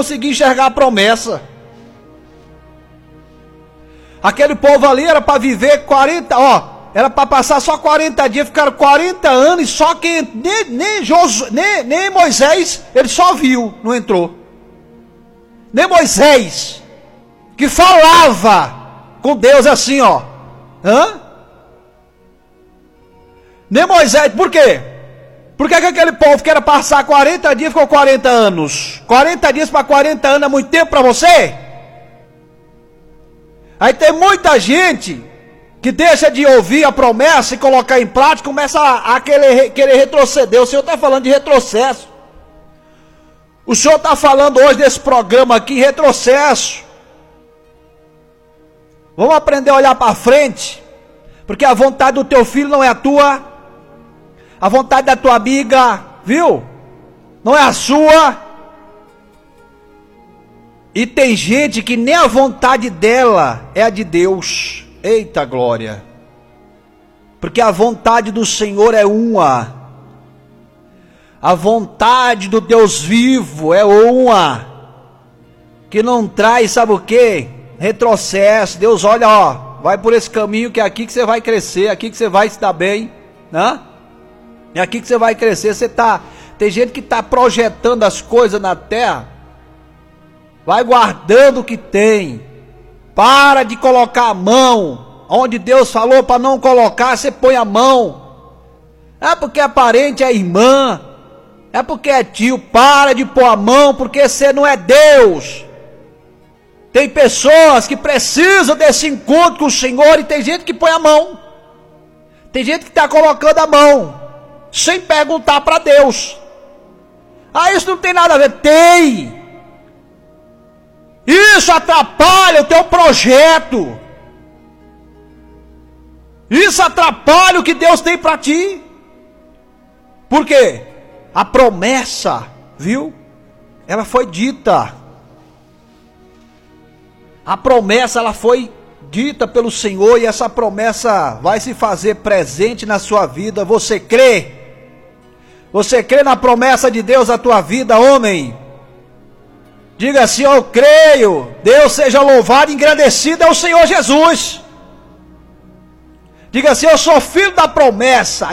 conseguia enxergar a promessa. Aquele povo ali era para viver 40, era para passar só 40 dias, ficaram 40 anos, e só que nem Moisés, ele só viu, não entrou. Nem Moisés, que falava com Deus assim, Nem Moisés, por quê? Porque aquele povo que era passar 40 dias, ficou 40 anos. 40 dias para 40 anos é muito tempo para você? Aí tem muita gente que deixa de ouvir a promessa e colocar em prática, começa a querer retroceder. O Senhor está falando de retrocesso. O Senhor está falando hoje desse programa aqui, retrocesso. Vamos aprender a olhar para frente, porque a vontade do teu filho não é a tua, a vontade da tua amiga, viu? Não é a sua. E tem gente que nem a vontade dela é a de Deus. Eita glória! Porque a vontade do Senhor é uma. A vontade do Deus vivo é uma. Que não traz, sabe o quê? Retrocesso. Deus olha, vai por esse caminho que é aqui que você vai crescer, aqui que você vai se dar bem, né? É aqui que você vai crescer. Tem gente que está projetando as coisas na terra. Vai guardando o que tem. Para de colocar a mão. Onde Deus falou para não colocar, você põe a mão. É porque é parente, é irmã. É porque é tio. Para de pôr a mão, porque você não é Deus. Tem pessoas que precisam desse encontro com o Senhor e tem gente que põe a mão. Tem gente que está colocando a mão sem perguntar para Deus. Isso não tem nada a ver. Tem. Isso atrapalha o teu projeto. Isso atrapalha o que Deus tem para ti. Por quê? A promessa, viu? Ela foi dita. A promessa, ela foi dita pelo Senhor, e essa promessa vai se fazer presente na sua vida. Você crê? Você crê na promessa de Deus na tua vida, homem? Diga assim: eu creio. Deus seja louvado e engrandecido é o Senhor Jesus. Diga assim: eu sou filho da promessa.